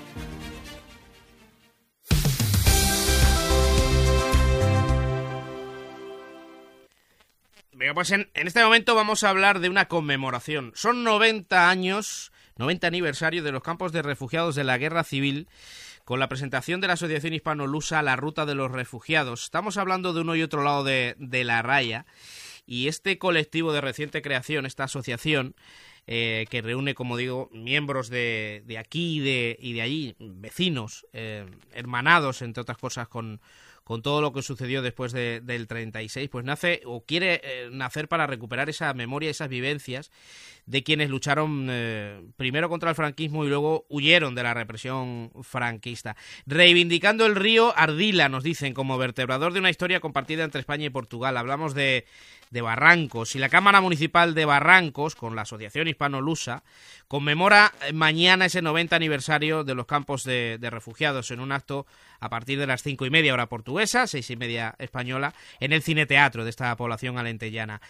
Venga, pues en este momento vamos a hablar de una conmemoración. Son 90 años, 90 aniversario de los campos de refugiados de la Guerra Civil, con la presentación de la Asociación Hispano-Lusa La Ruta de los Refugiados. Estamos hablando de uno y otro lado de la raya, y este colectivo de reciente creación, esta asociación, que reúne, como digo, miembros de aquí y de allí, vecinos, hermanados, entre otras cosas, con todo lo que sucedió después del 36, pues nace o quiere nacer para recuperar esa memoria, esas vivencias de quienes lucharon primero contra el franquismo y luego huyeron de la represión franquista. Reivindicando el río Ardila, nos dicen, como vertebrador de una historia compartida entre España y Portugal. Hablamos de Barrancos, y la Cámara Municipal de Barrancos, con la Asociación Hispano-Lusa, conmemora mañana ese 90 aniversario de los campos de refugiados en un acto a partir de las 5:30 hora portuguesa, 6:30 española, en el Cineteatro de esta población alentellana.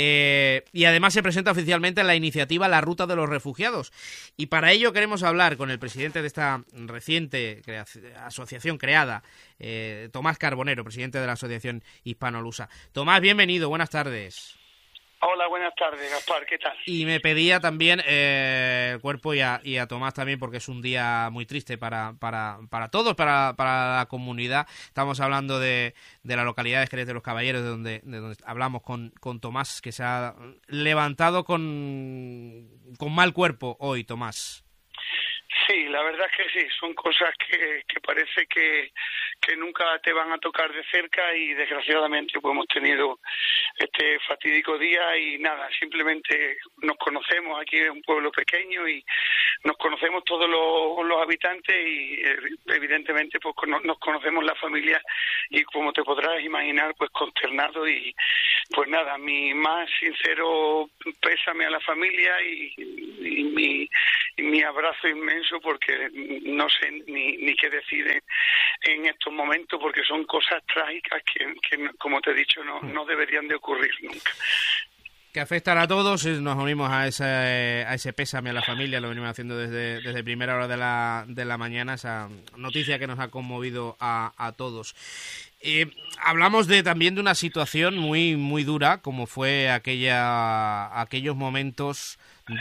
Y además se presenta oficialmente la iniciativa La Ruta de los Refugiados. Y para ello queremos hablar con el presidente de esta reciente asociación creada, Tomás Carbonero, presidente de la Asociación Hispano-Lusa. Tomás, bienvenido, buenas tardes. Hola, buenas tardes, Gaspar, ¿qué tal? Y me pedía también el cuerpo y a Tomás también, porque es un día muy triste para todos, para la comunidad. Estamos hablando de la localidad de Jerez de los Caballeros, de donde hablamos con Tomás, que se ha levantado con mal cuerpo hoy, Tomás. Sí, la verdad es que sí, son cosas que parece que nunca te van a tocar de cerca, y desgraciadamente pues hemos tenido este fatídico día y nada, simplemente nos conocemos. Aquí es un pueblo pequeño y nos conocemos todos los habitantes, y evidentemente pues nos conocemos la familia, y como te podrás imaginar, pues consternado, y pues nada, mi más sincero pésame a la familia y mi abrazo inmenso, porque no sé ni qué decir en estos momentos, porque son cosas trágicas que como te he dicho, no deberían de ocurrir nunca. Que afectan a todos, nos unimos a ese pésame a la familia, lo venimos haciendo desde primera hora de la mañana, esa noticia que nos ha conmovido a todos. Hablamos también de una situación muy muy dura, como fue aquellos momentos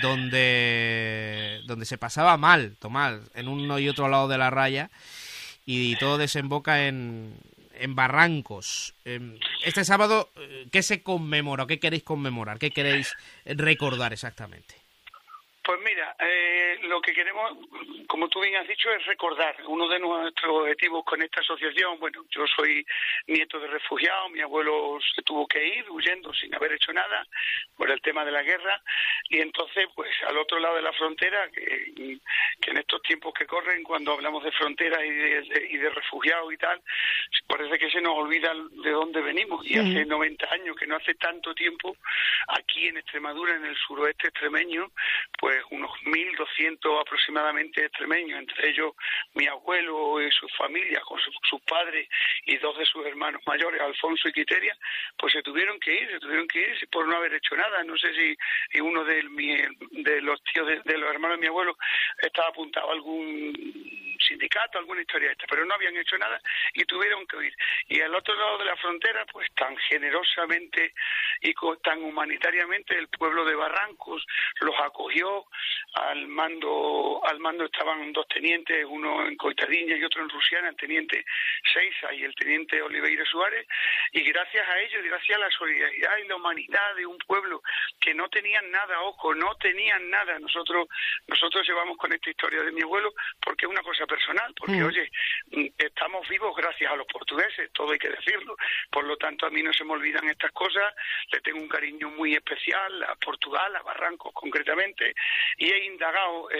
donde se pasaba mal, Tomás, en uno y otro lado de la raya, y todo desemboca en Barrancos. Este sábado, ¿qué se conmemora? ¿Qué queréis conmemorar? ¿Qué queréis recordar exactamente? Pues mira, lo que queremos, como tú bien has dicho, es recordar. Uno de nuestros objetivos con esta asociación, bueno, yo soy nieto de refugiados, mi abuelo se tuvo que ir huyendo sin haber hecho nada por el tema de la guerra, y entonces, pues al otro lado de la frontera, que en estos tiempos que corren, cuando hablamos de fronteras y de refugiados y tal, parece que se nos olvida de dónde venimos, y hace 90 años, que no hace tanto tiempo, aquí en Extremadura, en el suroeste extremeño, pues unos 1.200 aproximadamente extremeños, entre ellos mi abuelo y su familia, con sus padres y 2 de sus hermanos mayores, Alfonso y Quiteria, pues se tuvieron que ir por no haber hecho nada. No sé si uno de los tíos de los hermanos de mi abuelo estaba apuntado a algún sindicato, alguna historia esta, pero no habían hecho nada y tuvieron que huir. Y al otro lado de la frontera, pues tan generosamente y tan humanitariamente el pueblo de Barrancos los acogió. Al mando estaban 2 tenientes, uno en Coitadiña y otro en Rusiana, el teniente Seiza y el teniente Oliveira Suárez, y gracias a ellos, gracias a la solidaridad y la humanidad de un pueblo que no tenían nada, ojo, no tenían nada. Nosotros llevamos con esta historia de mi abuelo porque es una cosa personal, porque oye, estamos vivos gracias a los portugueses, todo hay que decirlo, por lo tanto a mí no se me olvidan estas cosas, le tengo un cariño muy especial a Portugal, a Barrancos concretamente, y he indagado,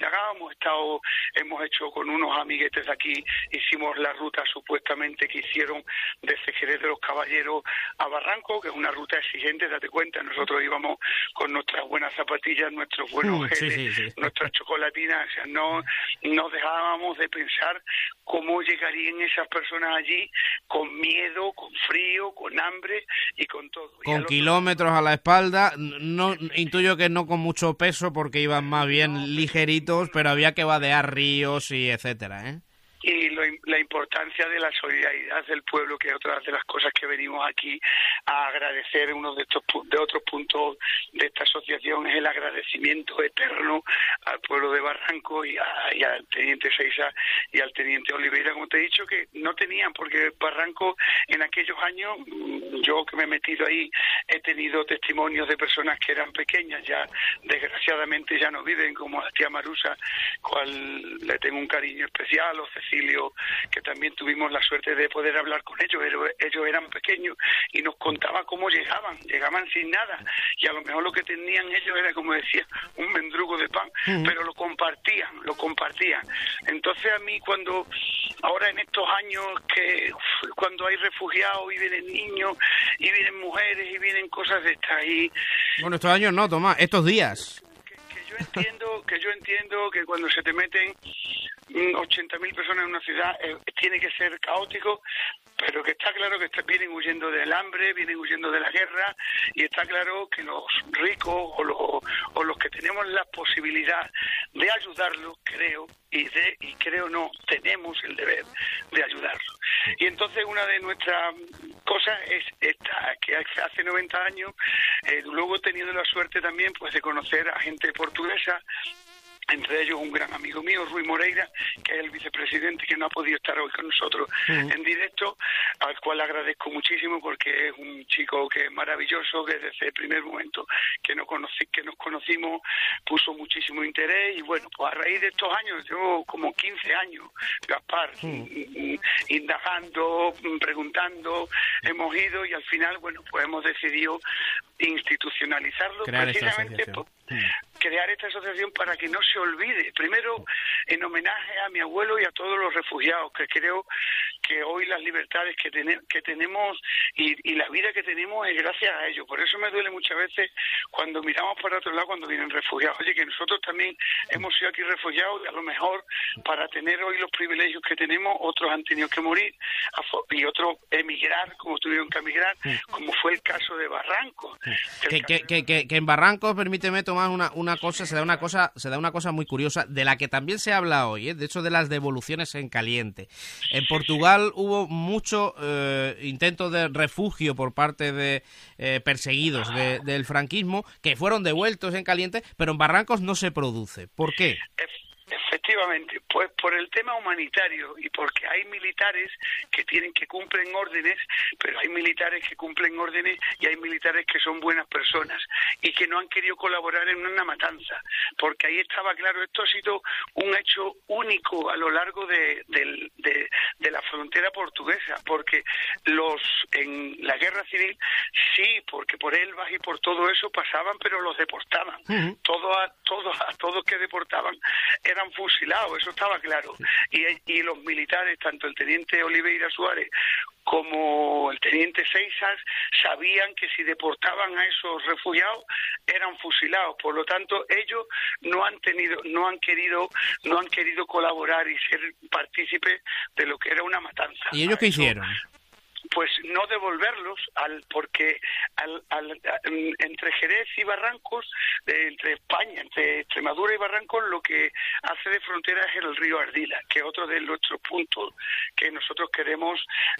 hemos hecho con unos amiguetes de aquí, hicimos la ruta supuestamente que hicieron desde Jerez de los Caballeros a Barranco, que es una ruta exigente, date cuenta, nosotros íbamos con nuestras buenas zapatillas, nuestros buenos geles, nuestras chocolatinas, o sea, no dejábamos de pensar cómo llegarían esas personas allí con miedo, con frío, con hambre y con todo. Con kilómetros a la espalda, no intuyo que no con mucho peso porque iban más bien ligeritos, pero había que vadear ríos y etcétera, ¿eh? Y la importancia de la solidaridad del pueblo, que es otra de las cosas que venimos aquí a agradecer. Uno de otros puntos de esta asociación es el agradecimiento eterno al pueblo de Barranco y al teniente Seiza y al teniente Oliveira, como te he dicho, que no tenían, porque Barranco en aquellos años, yo que me he metido ahí, he tenido testimonios de personas que eran pequeñas, ya desgraciadamente ya no viven, como la tía Marusa, cual le tengo un cariño especial, o Cecilio, que también tuvimos la suerte de poder hablar con ellos. Ellos eran pequeños y nos contaban cómo llegaban sin nada, y a lo mejor lo que tenían ellos era, como decía, un mendrugo de pan, pero lo compartían. Entonces a mí ahora en estos años cuando hay refugiados y vienen niños y vienen mujeres y vienen cosas de estas y... Bueno, estos años no, Tomás, estos días. Que yo entiendo que cuando se te meten 80.000 personas en una ciudad tiene que ser caótico, pero que está claro que vienen huyendo del hambre, vienen huyendo de la guerra, y está claro que los ricos o los que tenemos la posibilidad de ayudarlos, tenemos el deber de ayudarlos. Y entonces una de nuestras cosas es esta, que hace 90 años, luego he tenido la suerte también pues de conocer a gente portuguesa, entre ellos un gran amigo mío, Rui Moreira, que es el vicepresidente, que no ha podido estar hoy con nosotros en directo, al cual agradezco muchísimo porque es un chico que es maravilloso, que desde el primer momento que nos conocimos puso muchísimo interés, y bueno, pues a raíz de estos años, llevo como 15 años, Gaspar, indagando, preguntando, hemos ido y al final, bueno, pues hemos decidido institucionalizarlo, precisamente crear esta asociación para que no se olvide, primero en homenaje a mi abuelo y a todos los refugiados, que creo que hoy las libertades que tenemos y la vida que tenemos es gracias a ellos. Por eso me duele muchas veces cuando miramos para otro lado cuando vienen refugiados. Oye, que nosotros también hemos sido aquí refugiados, y a lo mejor para tener hoy los privilegios que tenemos, otros han tenido que morir y otros emigrar, como tuvieron que emigrar, como fue el caso de Barrancos. Que en Barrancos, permíteme tomar una cosa, se da una cosa muy curiosa, de la que también se habla hoy, de hecho de las devoluciones en caliente. En Portugal hubo mucho intento de refugio por parte de perseguidos del franquismo, que fueron devueltos en caliente, pero en Barrancos no se produce. ¿Por qué? Efectivamente, pues por el tema humanitario y porque hay militares que cumplen órdenes, pero hay militares que cumplen órdenes y hay militares que son buenas personas y que no han querido colaborar en una matanza, porque ahí estaba claro, esto ha sido un hecho único a lo largo de la frontera portuguesa, porque en la guerra civil sí, porque por Elvas y por todo eso pasaban, pero los deportaban. A todos que deportaban eran fusilados, eso estaba claro. Y los militares, tanto el teniente Oliveira Suárez como el teniente Seisas sabían que si deportaban a esos refugiados eran fusilados. Por lo tanto, ellos no han querido colaborar y ser partícipes de lo que era una matanza. ¿Y ellos qué hicieron? Pues no devolverlos, porque entre Jerez y Barrancos, entre España, entre Extremadura y Barrancos, lo que hace de frontera es el río Ardila, que es otro de nuestros puntos que nosotros queremos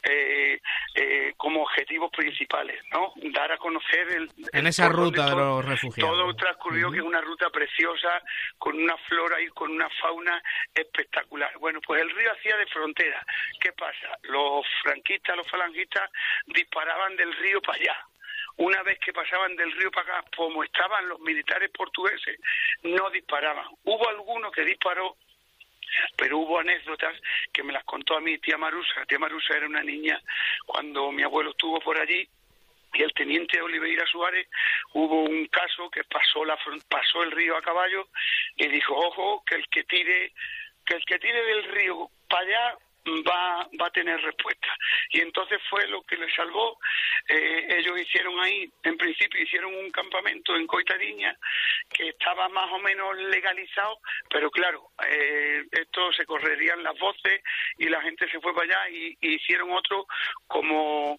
como objetivos principales, ¿no? Dar a conocer en esa ruta de los refugiados. Todo transcurrió, que es una ruta preciosa, con una flora y con una fauna espectacular. Bueno, pues el río hacía de frontera. ¿Qué pasa? Los franquistas, los falangistas, disparaban del río para allá. Una vez que pasaban del río para acá, como estaban los militares portugueses, no disparaban. Hubo alguno que disparó, pero hubo anécdotas que me las contó a mi tía Marusa. Tía Marusa era una niña cuando mi abuelo estuvo por allí, y el teniente Oliveira Suárez, hubo un caso que pasó el río a caballo y dijo: ojo, que el que tire del río para allá va a tener respuesta. Y entonces fue lo que les salvó. Ellos hicieron ahí, en principio hicieron un campamento en Coitadiña que estaba más o menos legalizado, pero claro, esto se correrían las voces y la gente se fue para allá y hicieron otro como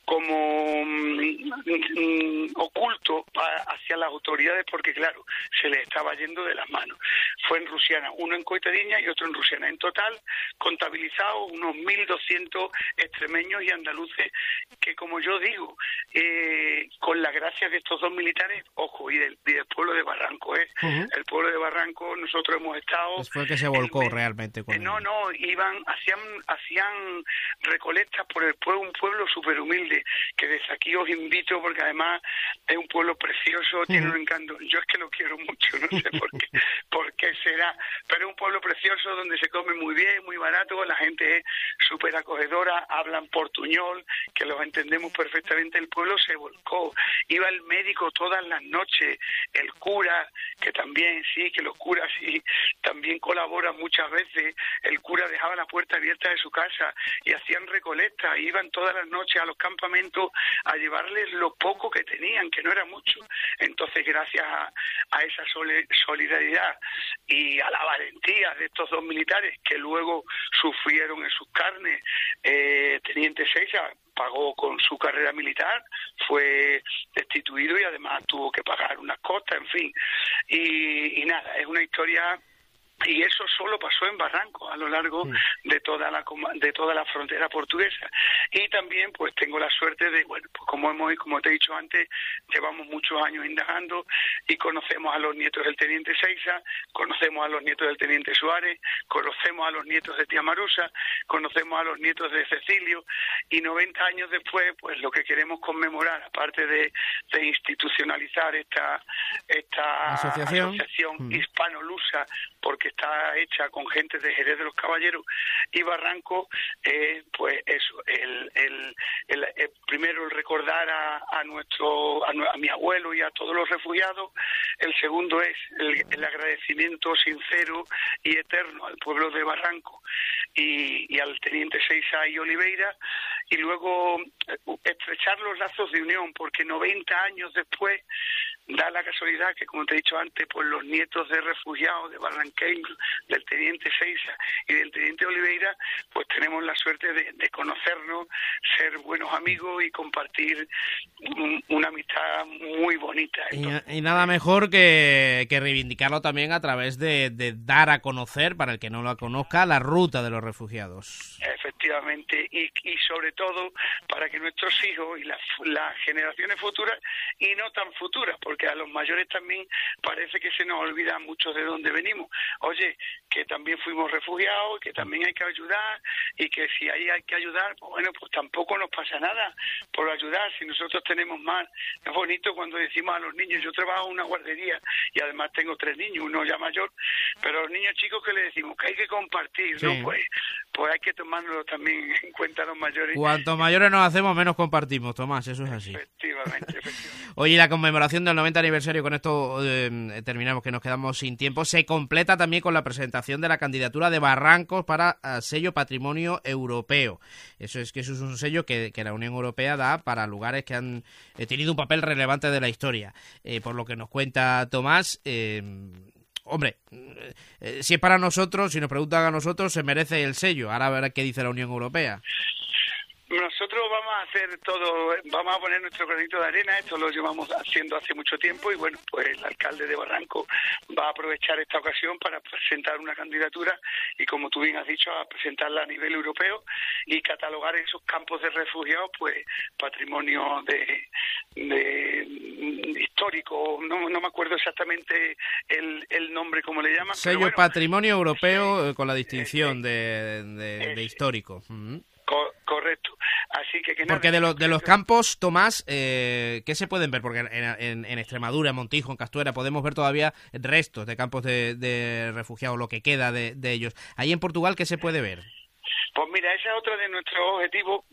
oculto hacia las autoridades, porque claro, se les estaba yendo de las manos. Fue en Rusiana, uno en Coitadiña y otro en Rusiana. En total, contabilizado unos 1.200 extremeños y andaluces que, como yo digo, con la gracia de estos dos militares, ojo, y del pueblo de Barranco, el pueblo de Barranco, nosotros hemos estado... Pues fue el que se volcó realmente con hacían recolectas por el pueblo, un pueblo súper humilde, que desde aquí os invito, porque además es un pueblo precioso, tiene un encanto. Yo es que lo quiero mucho, no sé por qué será, pero es un pueblo precioso donde se come muy bien, muy barato, la gente es súper acogedora, hablan portuñol, que los entendemos perfectamente. El pueblo se volcó, iba el médico todas las noches, el cura, que también, sí, que los curas sí, también colaboran muchas veces. El cura dejaba la puerta abierta de su casa y hacían recolectas, iban todas las noches a los campamentos a llevarles lo poco que tenían, que no era mucho. Entonces, gracias a esa solidaridad y a la valentía de estos dos militares, que luego sufrieron en sus carnes, teniente Seiza pagó con su carrera militar, fue destituido y además tuvo que pagar unas costas, en fin. Y nada, es una historia... Y eso solo pasó en Barranco, a lo largo de toda la frontera portuguesa. Y también pues tengo la suerte de, bueno, pues como te he dicho antes, llevamos muchos años indagando y conocemos a los nietos del teniente Seiza, conocemos a los nietos del teniente Suárez, conocemos a los nietos de tía Marusa, conocemos a los nietos de Cecilio, y 90 años después, pues lo que queremos conmemorar, aparte de institucionalizar esta asociación hispano-lusa, porque está hecha con gente de Jerez de los Caballeros y Barranco, pues eso, primero el recordar a mi abuelo y a todos los refugiados. El segundo es el agradecimiento sincero y eterno al pueblo de Barranco y al teniente Seiza y Oliveira, y luego estrechar los lazos de unión, porque 90 años después da la casualidad que, como te he dicho antes, pues los nietos de refugiados de barranqueños, del teniente Seiza y del teniente Oliveira, pues tenemos la suerte de conocernos, ser buenos amigos y compartir una amistad muy bonita. Y nada mejor que reivindicarlo también a través de dar a conocer, para el que no lo conozca, la ruta de los refugiados. Efectivamente, y sobre todo para que nuestros hijos y las generaciones futuras, y no tan futuras, porque a los mayores también parece que se nos olvida mucho de dónde venimos. Oye, que también fuimos refugiados, que también hay que ayudar, y que si ahí hay que ayudar, pues bueno, pues tampoco nos pasa nada por ayudar, si nosotros tenemos más. Es bonito cuando decimos a los niños, yo trabajo en una guardería y además tengo 3 niños, uno ya mayor, pero a los niños chicos que le decimos que hay que compartir, sí, ¿no? Pues hay que tomarnos tenerlo también en cuenta los mayores. Cuanto mayores nos hacemos, menos compartimos, Tomás, eso es así. Efectivamente. Oye, la conmemoración del 90 aniversario, con esto terminamos, que nos quedamos sin tiempo, se completa también con la presentación de la candidatura de Barrancos para sello Patrimonio Europeo. Eso es un sello que la Unión Europea da para lugares que han tenido un papel relevante de la historia. Por lo que nos cuenta Tomás, hombre, si es para nosotros, si nos preguntan a nosotros, se merece el sello. Ahora a ver qué dice la Unión Europea. Nosotros vamos a hacer todo, vamos a poner nuestro granito de arena, esto lo llevamos haciendo hace mucho tiempo y bueno, pues el alcalde de Barranco va a aprovechar esta ocasión para presentar una candidatura y como tú bien has dicho, a presentarla a nivel europeo y catalogar esos campos de refugiados, pues patrimonio de histórico, no me acuerdo exactamente el nombre, como le llaman. Sello pero bueno, Patrimonio Europeo con la distinción de histórico. Correcto. Así que nada, porque de los campos, Tomás, ¿qué se pueden ver? Porque en Extremadura, en Montijo, en Castuera, podemos ver todavía restos de campos de refugiados, lo que queda de ellos. Ahí en Portugal, ¿qué se puede ver? Pues mira, ese es otro de nuestros objetivos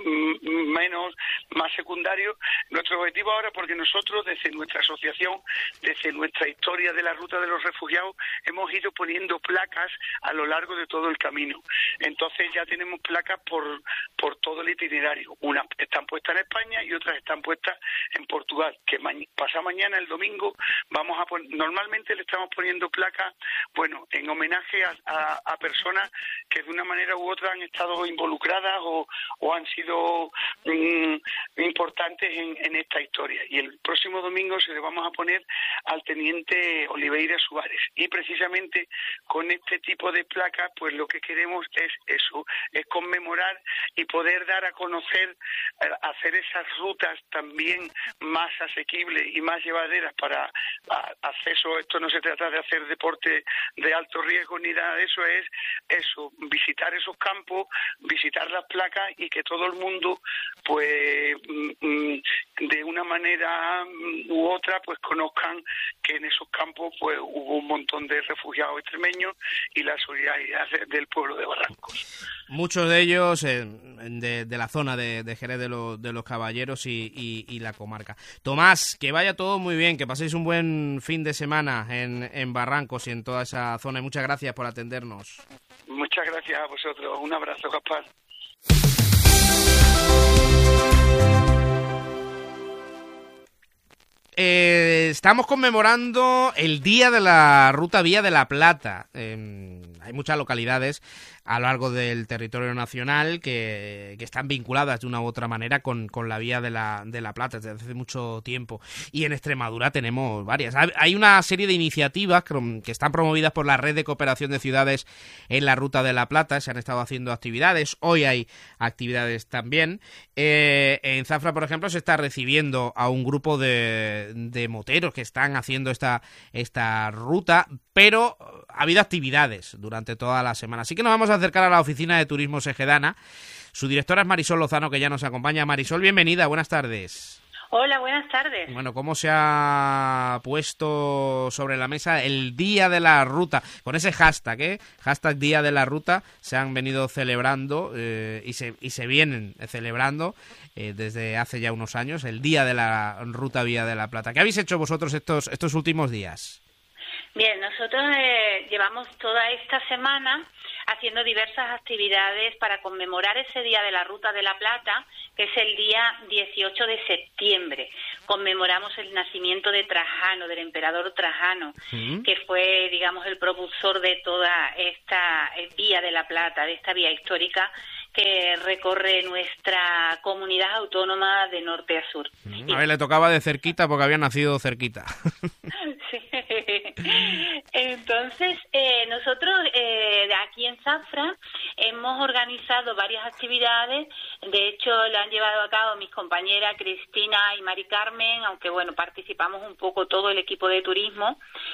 más secundarios. Nuestro objetivo ahora, porque nosotros desde nuestra asociación, desde nuestra historia de la ruta de los refugiados, hemos ido poniendo placas a lo largo de todo el camino. Entonces ya tenemos placas por todo el itinerario. Unas están puestas en España y otras están puestas en Portugal. Que pasado mañana, el domingo, normalmente le estamos poniendo placas, bueno, en homenaje a personas que de una manera u otra han estado involucradas o han sido importantes en esta historia. Y el próximo domingo se le vamos a poner al teniente Oliveira Suárez. Y precisamente con este tipo de placas, pues lo que queremos es eso, es conmemorar y poder dar a conocer, hacer esas rutas también más asequibles y más llevaderas para acceso. Esto no se trata de hacer deporte de alto riesgo ni nada de eso, es eso, visitar esos campos, visitar las placas y que todo el mundo, pues de una manera u otra, pues conozcan que en esos campos pues hubo un montón de refugiados extremeños y la solidaridad del pueblo de Barrancos. Muchos de ellos de la zona de Jerez de los Caballeros y la comarca. Tomás, que vaya todo muy bien, que paséis un buen fin de semana en Barrancos y en toda esa zona. Y muchas gracias por atendernos. Muchas gracias a vosotros. Un abrazo, Gaspar. Estamos conmemorando el Día de la Ruta Vía de la Plata. Hay muchas localidades a lo largo del territorio nacional que están vinculadas de una u otra manera con la Vía de la Plata desde hace mucho tiempo. Y en Extremadura tenemos varias. Hay una serie de iniciativas que están promovidas por la Red de Cooperación de Ciudades en la Ruta de la Plata. Se han estado haciendo actividades. Hoy hay actividades también. En Zafra, por ejemplo, se está recibiendo a un grupo de moteros que están haciendo esta ruta, pero ha habido actividades durante toda la semana. Así que nos vamos a acercar a la oficina de turismo segedana. Su directora es Marisol Lozano, que ya nos acompaña. Marisol, bienvenida, buenas tardes. Hola, buenas tardes. Bueno, ¿cómo se ha puesto sobre la mesa el Día de la Ruta? Con ese hashtag, hashtag Día de la Ruta, se han venido celebrando y se vienen celebrando desde hace ya unos años el Día de la Ruta Vía de la Plata. ¿Qué habéis hecho vosotros estos últimos días? Bien, nosotros llevamos toda esta semana haciendo diversas actividades para conmemorar ese Día de la Ruta de la Plata, que es el día 18 de septiembre. Conmemoramos el nacimiento de Trajano, del emperador Trajano, que fue, digamos, el propulsor de toda esta Vía de la Plata, de esta vía histórica que recorre nuestra comunidad autónoma de norte a sur. A ver, le tocaba de cerquita porque había nacido cerquita. Sí. Entonces, nosotros aquí en Zafra hemos organizado varias actividades. De hecho, la han llevado a cabo mis compañeras Cristina y Mari Carmen, aunque bueno, participamos un poco todo el equipo de turismo,